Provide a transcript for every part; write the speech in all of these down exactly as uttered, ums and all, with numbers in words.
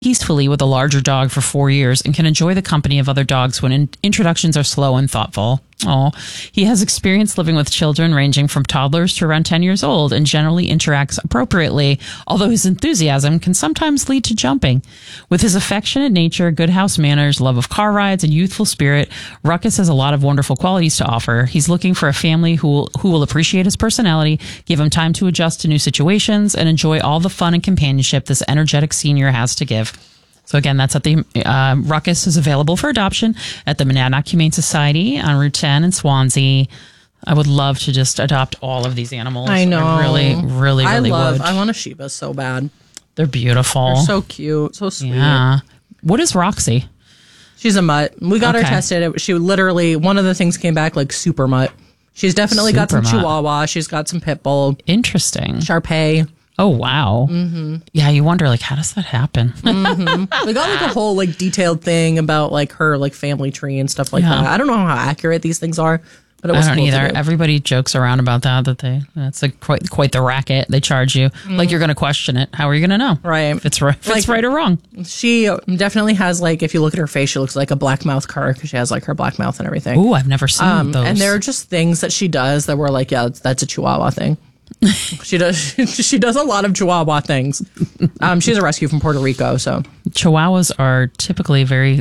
peacefully with a larger dog for four years and can enjoy the company of other dogs when in- introductions are slow and thoughtful. Oh, he has experience living with children ranging from toddlers to around ten years old and generally interacts appropriately, although his enthusiasm can sometimes lead to jumping. With his affectionate nature, good house manners, love of car rides, and youthful spirit, Ruckus has a lot of wonderful qualities to offer. He's looking for a family who will, who will appreciate his personality, give him time to adjust to new situations, and enjoy all the fun and companionship this energetic senior has to give. So again, that's at the uh, Ruckus is available for adoption at the Monadnock Humane Society on Route ten in Swansea. I would love to just adopt all of these animals. I know. I really, really, really I love, would. I want a Shiba so bad. They're beautiful. They're so cute. So sweet. Yeah. What is Roxy? She's a mutt. We got Okay. her tested. She literally, one of the things came back like super mutt. She's definitely got some Super mutt. Chihuahua. She's got some Pit Bull, Interesting. Shar-Pei. Oh, wow. Mm-hmm. Yeah, you wonder, like, how does that happen? Mm-hmm. We got like a whole like detailed thing about like her like family tree and stuff like Yeah. that. I don't know how accurate these things are, but it I was don't cool to either. do. Everybody jokes around about that, that they, that's like quite, quite the racket. They charge you. Like, you're going to question it. How are you going to know? Right. If it's, right, if it's Like- right or wrong. She definitely has like, if you look at her face, she looks like a black mouth cur because she has like her black mouth and everything. Ooh, I've never seen Um, those. and there are just things that she does that were like, yeah, that's, that's a Chihuahua thing. she does. She does a lot of Chihuahua things. Um, she's a rescue from Puerto Rico, so Chihuahuas are typically very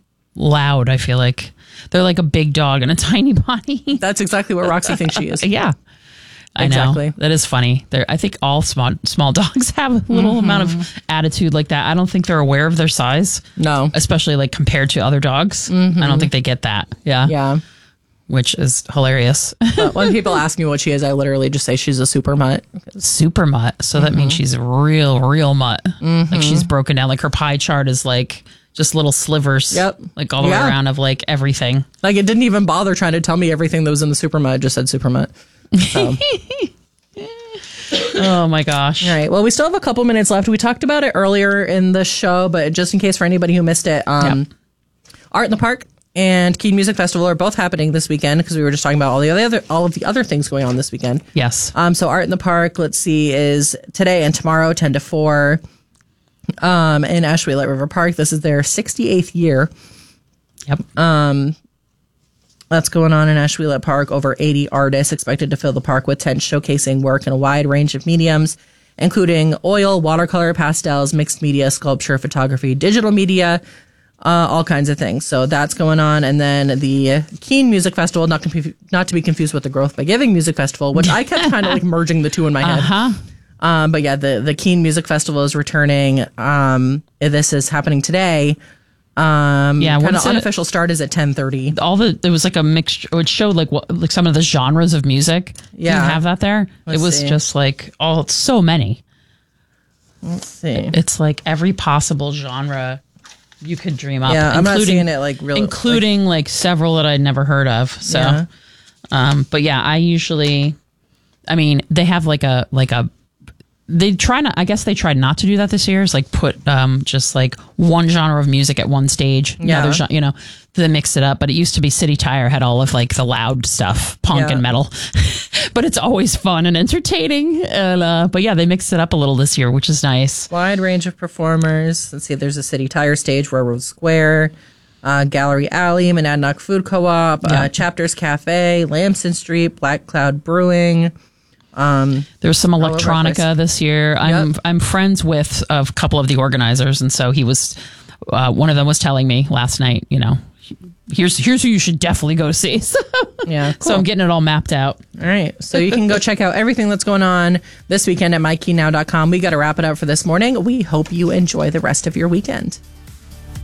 loud, I feel like. They're like a big dog and a tiny body. that's exactly what Roxy thinks she is. Yeah. I Exactly. know. That is funny. They're, I think all small small dogs have a little Mm-hmm. amount of attitude like that. I don't think they're aware of their size, No. especially like compared to other dogs. I don't think they get that. Yeah. Yeah. Which is hilarious. But when people ask me what she is, I literally just say she's a super mutt. Super mutt. So that means she's a real, real mutt. Like she's broken down. Like her pie chart is like just little slivers. Yep. Like all the Yeah. way around of like everything. Like it didn't even bother trying to tell me everything that was in the super mutt. It just said super mutt. So. Oh my gosh. All right. Well, we still have a couple minutes left. We talked about it earlier in the show, but just in case for anybody who missed it, um, Yep. Art in the Park and Keene Music Festival are both happening this weekend because we were just talking about all the other all of the other things going on this weekend. Yes. Um, so Art in the Park, let's see, is today and tomorrow, ten to four, um, in Ashway Light River Park. This is their sixty-eighth year. Yep. That's going on in Ashway Park. Over eighty artists expected to fill the park with tents showcasing work in a wide range of mediums, including oil, watercolor, pastels, mixed media, sculpture, photography, digital media, uh, all kinds of things. So that's going on. And then the Keene Music Festival, not, confu- not to be confused with the Growth by Giving Music Festival, which I kept kind of like merging the two in my head. Uh-huh. Um, but yeah, the, the Keene Music Festival is returning. Um, this is happening today. Um, Yeah, kind what's of it- unofficial start is at ten thirty. All the there was like a mixture. It showed like what like some of the genres of music. Do Yeah. you have that there? Let's it was see. just like oh, it's so many. Let's see. It's like every possible genre you could dream up. Yeah, I'm not including- seeing it like really. including like, several that I'd never heard of. So, Yeah. um, but yeah, I usually, I mean, they have like a like a. They try not. I guess they tried not to do that this year. Is like put um just like one genre of music at one stage. Yeah. Another genre, you know, they mixed it up. But it used to be City Tire had all of like the loud stuff, punk Yeah. and metal. But it's always fun and entertaining. And uh, but yeah, they mixed it up a little this year, which is nice. Wide range of performers. Let's see. There's a City Tire stage, Railroad Square, uh, Gallery Alley, Monadnock Food Co-op, Yeah. uh, Chapters Cafe, Lamson Street, Black Cloud Brewing. There's some over the electronica place. this year. I'm Yep. I'm friends with a couple of the organizers, and so he was uh, one of them was telling me last night. You know, here's here's who you should definitely go see. So, Yeah, so I'm getting it all mapped out. All right. So you can go check out everything that's going on this weekend at my key now dot com. We got to wrap it up for this morning. We hope you enjoy the rest of your weekend.